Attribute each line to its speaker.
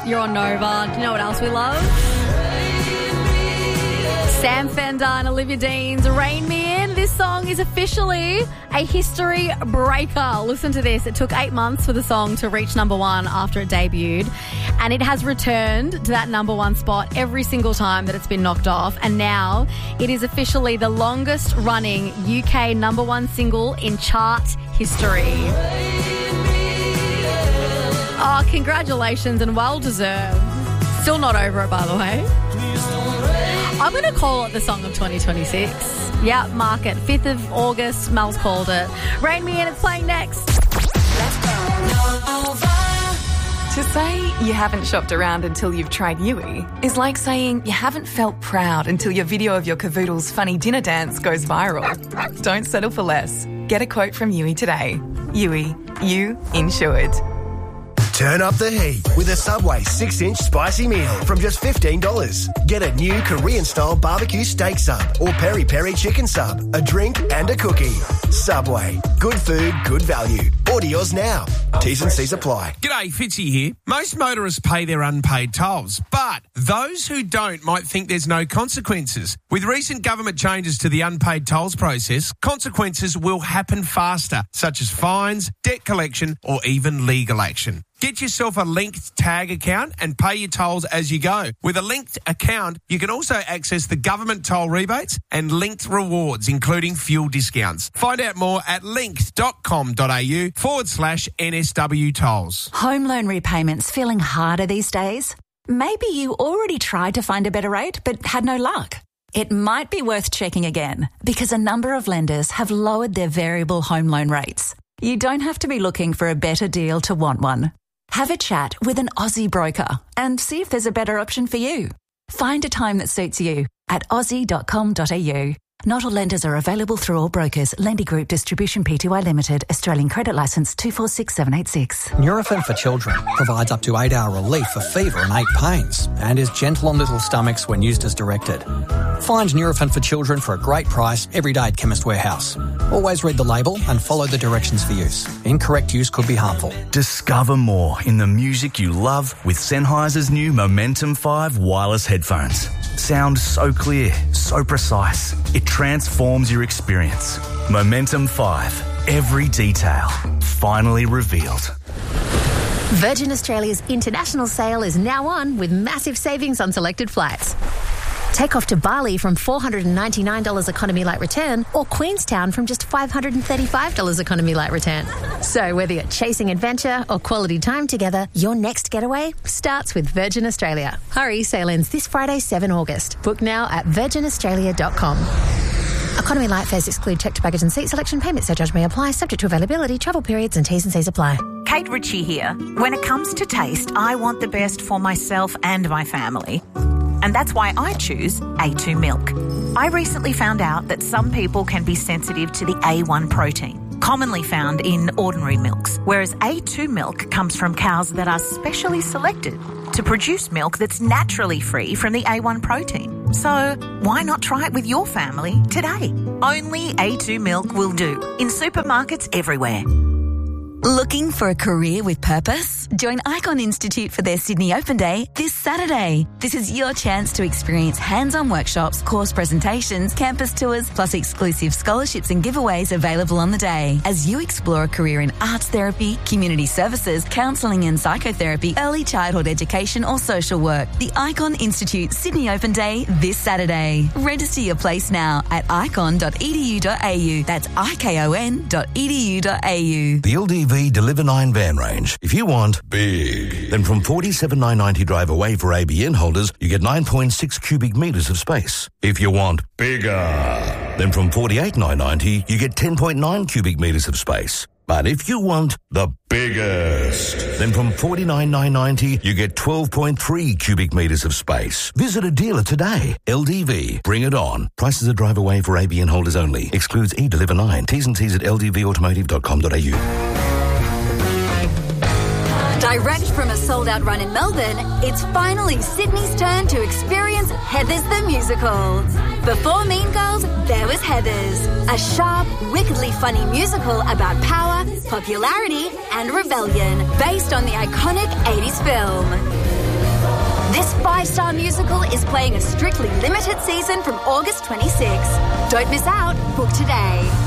Speaker 1: You're on Nova. Do you know what else we love? Sam Fender and Olivia Dean's Rain Me In. This song is officially a history breaker. Listen to this. It took 8 months for the song to reach number one after it debuted. And it has returned to that number one spot every single time that it's been knocked off. And now it is officially the longest running UK number one single in chart history. Oh, congratulations and well deserved. Still not over it, by the way. I'm going to call it the song of 2026. Yeah, mark it. 5th of August, Mel's called it. Rain Me In, it's playing next.
Speaker 2: To say you haven't shopped around until you've tried Yui is like saying you haven't felt proud until your video of your cavoodle's funny dinner dance goes viral. Don't settle for less. Get a quote from Yui today. Yui, you insured.
Speaker 3: Turn up the heat with a Subway 6-inch spicy meal from just $15. Get a new Korean-style barbecue steak sub or peri-peri chicken sub, a drink and a cookie. Subway. Good food, good value. Order yours now. T's and C's apply.
Speaker 4: G'day, Fitzy here. Most motorists pay their unpaid tolls, but those who don't might think there's no consequences. With recent government changes to the unpaid tolls process, consequences will happen faster, such as fines, debt collection, or even legal action. Get yourself a linked tag account and pay your tolls as you go. With a linked account, you can also access the government toll rebates and linked rewards, including fuel discounts. Find out more at linked.com.au/NSW tolls.
Speaker 5: Home loan repayments feeling harder these days? Maybe you already tried to find a better rate but had no luck. It might be worth checking again because a number of lenders have lowered their variable home loan rates. You don't have to be looking for a better deal to want one. Have a chat with an Aussie broker and see if there's a better option for you. Find a time that suits you at aussie.com.au. Not all lenders are available through all brokers. Lendy Group Distribution Pty Limited. Australian Credit Licence 246786.
Speaker 6: Nurofen for Children provides up to 8-hour relief for fever and ache pains and is gentle on little stomachs when used as directed. Find Nurofen for Children for a great price every day at Chemist Warehouse. Always read the label and follow the directions for use. Incorrect use could be harmful.
Speaker 7: Discover more in the music you love with Sennheiser's new Momentum 5 wireless headphones. Sound so clear, so precise. It transforms your experience. Momentum 5. Every detail finally revealed.
Speaker 8: Virgin Australia's international sale is now on with massive savings on selected flights. Take off to Bali from $499 economy light return or Queenstown from just $535 economy light return. So whether you're chasing adventure or quality time together, your next getaway starts with Virgin Australia. Hurry, sale ends this Friday, 7 August. Book now at virginaustralia.com. Economy light fares exclude checked baggage and seat selection. Payment surcharge may apply, subject to availability, travel periods and T's and C's apply.
Speaker 9: Kate Ritchie here. When it comes to taste, I want the best for myself and my family. And that's why I choose A2 milk. I recently found out that some people can be sensitive to the A1 protein, commonly found in ordinary milks, whereas A2 milk comes from cows that are specially selected to produce milk that's naturally free from the A1 protein. So why not try it with your family today? Only A2 milk will do in supermarkets everywhere.
Speaker 5: Looking for a career with purpose? Join Icon Institute for their Sydney Open Day this Saturday. This is your chance to experience hands-on workshops, course presentations, campus tours, plus exclusive scholarships and giveaways available on the day as you explore a career in arts therapy, community services, counselling and psychotherapy, early childhood education or social work. The Icon Institute Sydney Open Day this Saturday. Register your place now at icon.edu.au. That's icon.edu.au.
Speaker 7: The LDV Deliver 9 van range. If you want big, then from $47,990 drive away for ABN holders, you get 9.6 cubic metres of space. If you want bigger, then from $48,990 you get 10.9 cubic metres of space. But if you want the biggest, then from $49,990 you get 12.3 cubic metres of space. Visit a dealer today. LDV. Bring it on. Prices are drive away for ABN holders only. Excludes eDeliver 9. T's and C's at ldvautomotive.com.au.
Speaker 5: Direct from a sold-out run in Melbourne, it's finally Sydney's turn to experience Heathers the Musical. Before Mean Girls, there was Heathers, a sharp, wickedly funny musical about power, popularity and rebellion, based on the iconic 80s film.
Speaker 10: Five Star Musical is playing a strictly limited season from August 26. Don't miss out. Book today.